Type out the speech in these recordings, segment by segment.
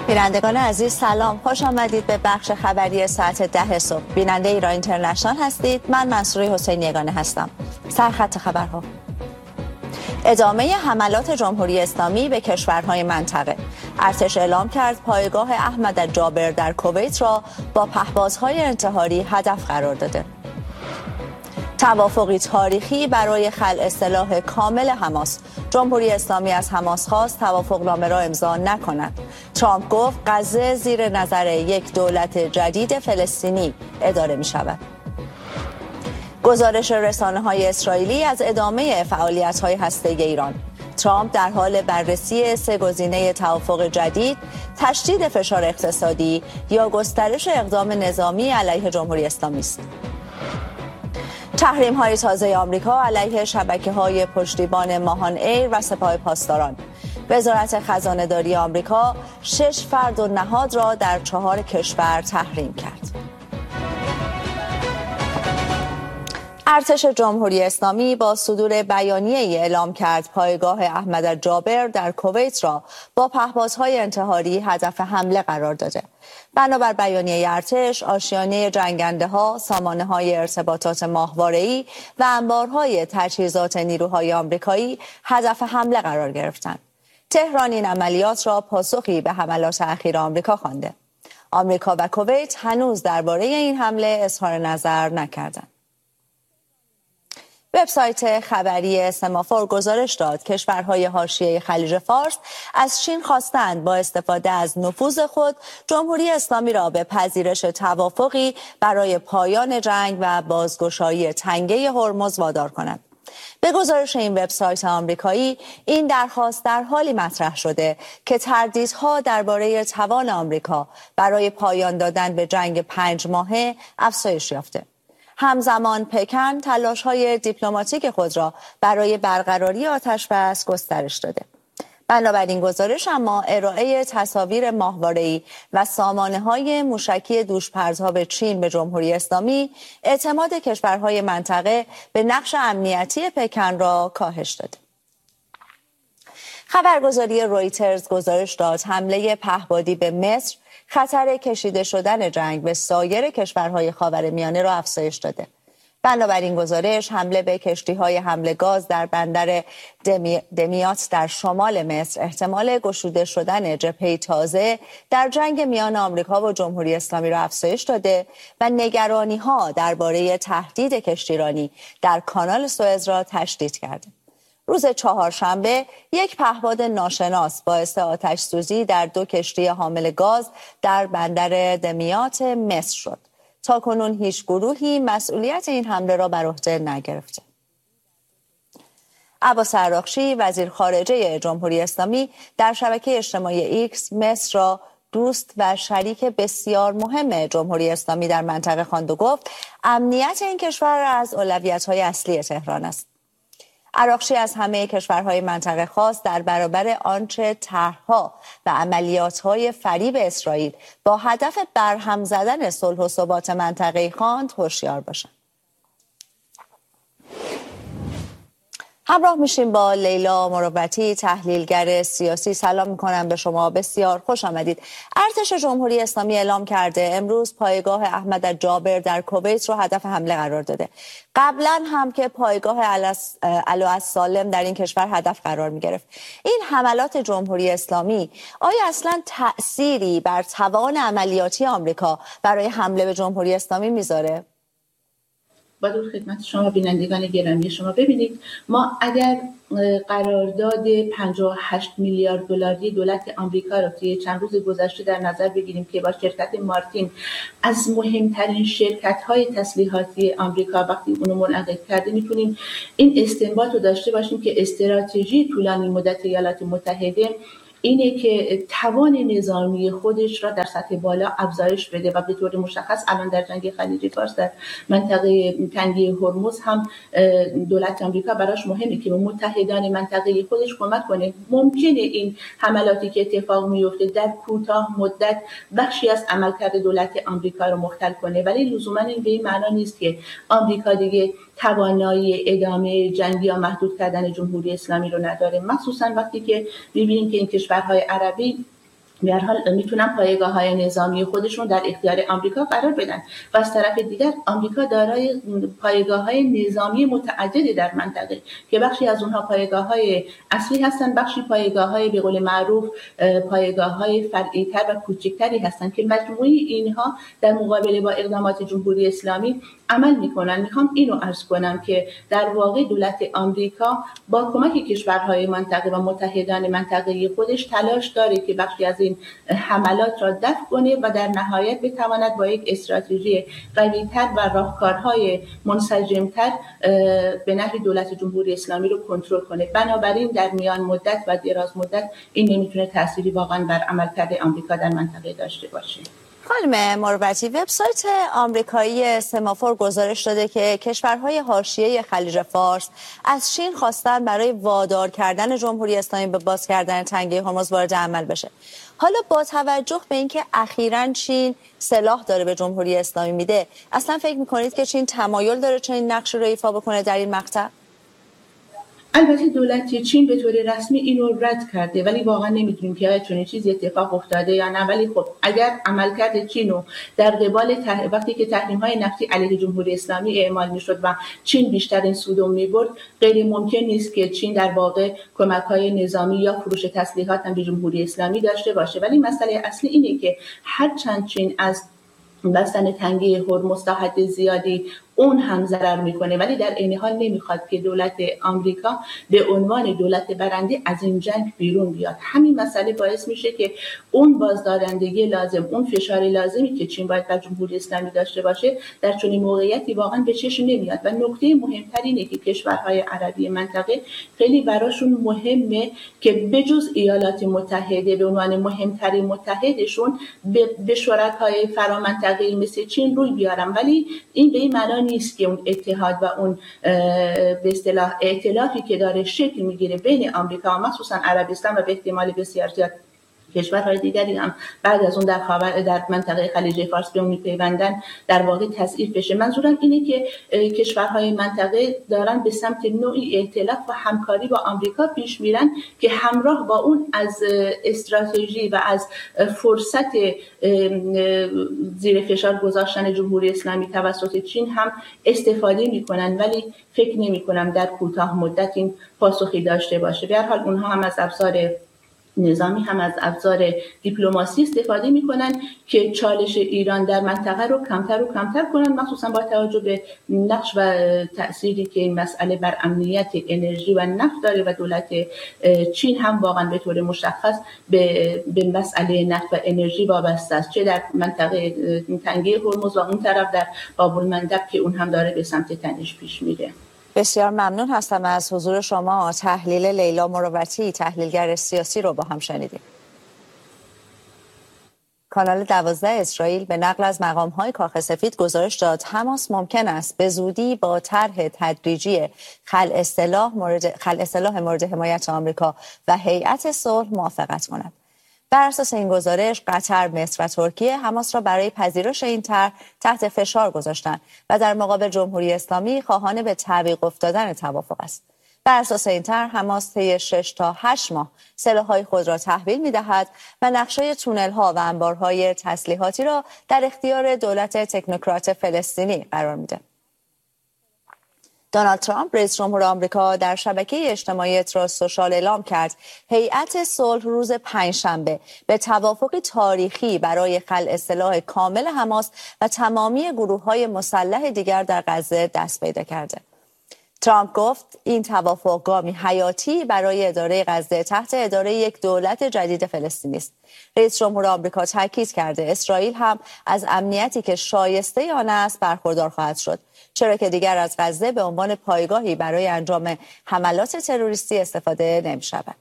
بینندگان عزیز سلام، خوش آمدید به بخش خبری ساعت 10 صبح. بیننده ایران اینترنشنال هستید. من منصوره حسین یگانه هستم. سرخط خبرها: ادامه حملات جمهوری اسلامی به کشورهای منطقه. ارتش اعلام کرد پایگاه احمد جابر در کویت را با پهپادهای انتحاری هدف قرار داده. توافقی تاریخی برای خلع سلاح کامل حماس. جمهوری اسلامی از حماس خواست توافقنامه را امضا نکند. ترامپ گفت غزه زیر نظر یک دولت جدید فلسطینی اداره می شود. گزارش رسانه‌های اسرائیلی از ادامه فعالیت‌های هسته‌ای ایران. ترامپ در حال بررسی سه گزینه توافق جدید، تشدید فشار اقتصادی یا گسترش اقدام نظامی علیه جمهوری اسلامی است. تحریم‌های تازه آمریکا علیه شبکه‌های پشتیبان ماهان ایر و سپاه پاسداران. وزارت خزانه‌داری آمریکا 6 فرد و نهاد را در 4 کشور تحریم کرد. ارتش جمهوری اسلامی با صدور بیانیه‌ای اعلام کرد پایگاه احمد جابر در کویت را با پهپادهای انتحاری هدف حمله قرار داده. بنابر بیانیه ارتش، آشیانه جنگنده‌ها، سامانه‌های ارتباطات ماهواره‌ای و انبارهای تجهیزات نیروهای آمریکایی هدف حمله قرار گرفتند. تهران این عملیات را پاسخی به حملات اخیر آمریکا خوانده. آمریکا و کویت هنوز درباره این حمله اظهار نظر نکردند. وبسایت خبری سمافور گزارش داد کشورهای حاشیه خلیج فارس از چین خواستند با استفاده از نفوذ خود جمهوری اسلامی را به پذیرش توافقی برای پایان جنگ و بازگشایی تنگه هرمز وادار کند. به گزارش این وبسایت آمریکایی، این درخواست در حالی مطرح شده که تردیدها درباره توان آمریکا برای پایان دادن به جنگ 5 ماهه افزایش یافته. همزمان پکن تلاش‌های دیپلماتیک خود را برای برقراری آتش‌بس گسترش داده. بنابراین گزارش اما ارائه تصاویر ماهواره‌ای و سامانه‌های موشکی دوشپرتاب چین به جمهوری اسلامی اعتماد کشورهای منطقه به نقش امنیتی پکن را کاهش داده. خبرگزاری رویترز گزارش داد حمله پهپادی به مصر خطر کشیده شدن جنگ به سایر کشورهای خاورمیانه را افزایش داده. بنابراین گزارش حمله به کشتی‌های حمل گاز در بندر دمیات در شمال مصر احتمال گشوده شدن جبهه تازه در جنگ میان آمریکا و جمهوری اسلامی را افزایش داده و نگرانی‌ها درباره تهدید کشتیرانی در کانال سوئز را تشدید کرده. روز چهارشنبه یک پهپاد ناشناس باعث آتش سوزی در 2 کشتی حامل گاز در بندر دمیات مصر شد. تاکنون هیچ گروهی مسئولیت این حمله را بر عهده نگرفته. عباس عراقچی وزیر خارجه جمهوری اسلامی در شبکه اجتماعی ایکس مصر را دوست و شریک بسیار مهم جمهوری اسلامی در منطقه خواند و گفت امنیت این کشور از اولویت‌های اصلی تهران است. عراقچی از همه کشورهای منطقه خواست در برابر آنچه طرح‌ها و عملیات‌های فریب اسرائیل با هدف برهم زدن صلح و ثبات منطقه‌ای خواند هوشیار باشند. همراه میشیم با لیلا مروتی، تحلیلگر سیاسی. سلام میکنم به شما، بسیار خوش آمدید. ارتش جمهوری اسلامی اعلام کرده امروز پایگاه احمد جابر در کویت رو هدف حمله قرار داده. قبلا هم که پایگاه الوالسالم در این کشور هدف قرار میگرفت. این حملات جمهوری اسلامی آیا اصلا تأثیری بر توان عملیاتی آمریکا برای حمله به جمهوری اسلامی میذاره؟ با درود خدمت شما بینندگان گرامی شما. ببینید، ما اگر قرارداد 58 میلیارد دلاری دولت آمریکا را توی چند روز گذشته در نظر بگیریم که با شرکت مارتین از مهمترین شرکت‌های تسلیحاتی آمریکا وقتی اونو منعقد کرده، میتونیم این استنباط رو داشته باشیم که استراتژی طولانی مدت ایالات متحده اینه که توان نظامی خودش را در سطح بالا افزایش بده و به طور مشخص الان در جنگ خلیج فارس در منطقه تنگه هرمز هم دولت آمریکا براش مهمه که به متحدان منطقه خودش کمک کنه. ممکنه این حملاتی که اتفاق میفته در کوتاه مدت بخشی از عملکرد دولت آمریکا رو مختل کنه، ولی لزوما این به این معنا نیست که آمریکا دیگه توانایی ادامه جنگ یا محدود کردن جمهوری اسلامی رو نداره، مخصوصا وقتی که می‌بینیم که این کشورهای عربی به هر حال میتونن پایگاه‌های نظامی خودشون در اختیار آمریکا قرار بدن و از طرف دیگر آمریکا دارای پایگاه‌های نظامی متعددی در منطقه که بخشی از اونها پایگاه‌های اصلی هستن، بخشی پایگاه‌های به قول معروف پایگاه‌های فرعی‌تر و کوچکتری هستن که مجموعی اینها در مقابله با اقدامات جمهوری اسلامی عمل میکنن. میخوام اینو عرض کنم که در واقع دولت آمریکا با کمک کشورهای منطقه و متحدان منطقه‌ای خودش تلاش داره که بخشی از این حملات را دفع کنه و در نهایت بتواند با یک استراتژی قوی‌تر و راهکارهای منسجم‌تر به نحو دولت جمهوری اسلامی رو کنترل کنه. بنابراین در میان مدت و دراز مدت این نمیتونه تأثیری واقعا بر عملکرد آمریکا در منطقه داشته باشه. خانم مروتی، وبسایت آمریکایی سمافور گزارش داده که کشورهای حاشیه خلیج فارس از چین خواستن برای وادار کردن جمهوری اسلامی به باز کردن تنگه هرمز وارد عمل بشه. حالا با توجه به اینکه اخیراً چین سلاح داره به جمهوری اسلامی میده، اصلا فکر میکنید که چین تمایل داره چنین نقشی رو ایفا بکنه در این مقطع؟ البته دولت چین به طور رسمی اینو رد کرده، ولی واقعا نمیدونیم که آیا چنین چیزی اتفاق افتاده یا نه. ولی خب اگر عملکرد چین رو در قبال وقتی که تحریم‌های نفتی علیه جمهوری اسلامی اعمال میشد و چین بیشترین سود می‌برد، غیر ممکن نیست که چین در واقع کمک‌های نظامی یا فروش تسلیحات هم به جمهوری اسلامی داشته باشه. ولی مسئله اصلی اینه که هرچند چین از بستن تنگه هرمز تا حد زیادی اون هم ضرر میکنه، ولی در عین حال نمیخواد که دولت آمریکا به عنوان دولت برنده از این جنگ بیرون بیاد. همین مسئله باعث میشه که اون بازدارندگی لازم، اون فشار لازمی که چین باید بر جمهوری اسلامی داشته باشه در چنین موقعیتی واقعا به چشم نمیاد. و نکته مهمتر اینه که کشورهای عربی منطقه خیلی براشون مهمه که بجز ایالات متحده به عنوان مهمترین متحدشون به شرکای فرامنطقه‌ای مثل چین روی بیارن، ولی این به این معنی نیست که اون اتحاد و اون به اصطلاح ائتلافی که داره شکل میگیره بین آمریکا و مخصوصا عربستان و به احتمال بسیار زیاد کشورهای دیگری هم بعد از اون در منطقه خلیج فارس به اون میپیوندن در واقع تضعیف بشه. منظورم اینه که کشورهای منطقه دارن به سمت نوعی ائتلاف و همکاری با آمریکا پیش میرن که همراه با اون از استراتژی و از فرصت زیر فشار گذاشتن جمهوری اسلامی توسط چین هم استفاده میکنن، ولی فکر نمیکنم در کوتاه مدت این پاسخی داشته باشه. به هر حال اونها هم از ابزار نظامی هم از ابزار دیپلماسی استفاده میکنن که چالش ایران در منطقه رو کمتر و کمتر کنن، مخصوصا با توجه به نقش و تأثیری که این مسئله بر امنیت انرژی و نفت داره و دولت چین هم واقعا به طور مشخص به مسئله نفت و انرژی وابسته است، چه در منطقه تنگه هرمز و اون طرف در باب المندب که اون هم داره به سمت تنش پیش میره. بسیار ممنون هستم از حضور شما. تحلیل لیلا مروتی، تحلیلگر سیاسی رو با هم شنیدیم. کانال 12 اسرائیل به نقل از مقام‌های کاخ سفید گزارش داد حماس ممکن است به زودی با طرح تدریجی خلع سلاح مورد حمایت آمریکا و هیئت صلح موافقت کند. بر اساس این گزارش قطر، مصر و ترکیه حماس را برای پذیرش این طرح تحت فشار گذاشتند و در مقابل جمهوری اسلامی خواهان به تعویق افتادن توافق است. بر اساس این طرح حماس طی 6 تا 8 ماه سلاح‌های خود را تحویل می‌دهد و نقشه تونل‌ها و انبارهای تسلیحاتی را در اختیار دولت تکنوکرات فلسطینی قرار می‌دهد. دونالد ترامپ رئیس جمهور آمریکا در شبکه اجتماعی تروث سوشال اعلام کرد هیئت صلح روز پنجشنبه به توافقی تاریخی برای خلع سلاح کامل حماس و تمامی گروه‌های مسلح دیگر در غزه دست پیدا کرده. ترامپ گفت این توافق گامی حیاتی برای اداره غزه تحت اداره یک دولت جدید فلسطینی است. رئیس جمهور آمریکا تاکید کرده اسرائیل هم از امنیتی که شایسته آن است برخوردار خواهد شد، چرا که دیگر از غزه به عنوان پایگاهی برای انجام حملات تروریستی استفاده نمی‌شود.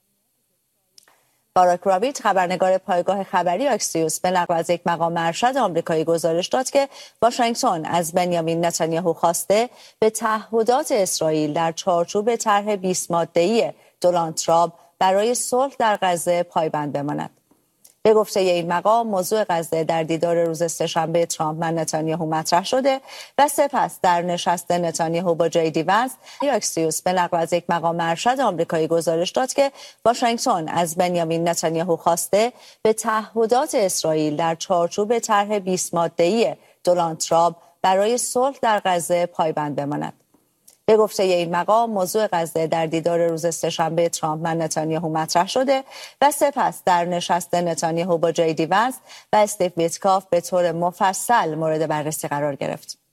باراک رابیت، خبرنگار پایگاه خبری اکسیوس، به نقل از یک مقام ارشد آمریکایی گزارش داد که واشنگتن از بنیامین نتانیاهو خواسته به تعهدات اسرائیل در چارچوب طرح 20 ماده‌ای دونالد ترامپ برای صلح در غزه پایبند بماند. به گفته این مقام موضوع غزه در دیدار روز سه‌شنبه ترامپ و نتانیاهو مطرح شده و سپس در نشست نتانیاهو با جی ونس اکسیوس به نقل از یک مقام ارشد آمریکایی گزارش داد که واشنگتن از بنیامین نتانیاهو خواسته به تعهدات اسرائیل در چارچوب طرح 20 ماده‌ای دونالد ترامپ برای صلح در غزه پایبند بماند. به گفته این مقام موضوع غزه در دیدار روز سه‌شنبه ترامپ و نتانیاهو مطرح شده و سپس در نشست نتانیاهو با جی ونس و استیو ویتکاف به طور مفصل مورد بررسی قرار گرفت.